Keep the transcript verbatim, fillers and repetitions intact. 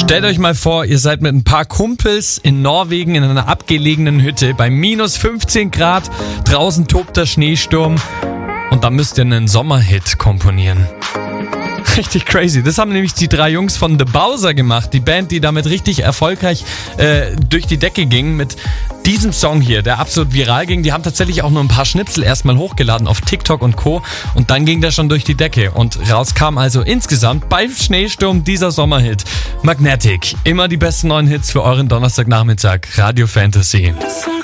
Stellt euch mal vor, ihr seid mit ein paar Kumpels in Norwegen in einer abgelegenen Hütte bei minus fünfzehn Grad, draußen tobt der Schneesturm und da müsst ihr einen Sommerhit komponieren. Richtig crazy. Das haben nämlich die drei Jungs von The Bowser gemacht. Die Band, die damit richtig erfolgreich äh, durch die Decke ging mit diesem Song hier, der absolut viral ging. Die haben tatsächlich auch nur ein paar Schnipsel erstmal hochgeladen auf TikTok und Co. Und dann ging der schon durch die Decke. Und raus kam also insgesamt beim Schneesturm dieser Sommerhit. Magnetic. Immer die besten neuen Hits für euren Donnerstagnachmittag. Radio Fantasy.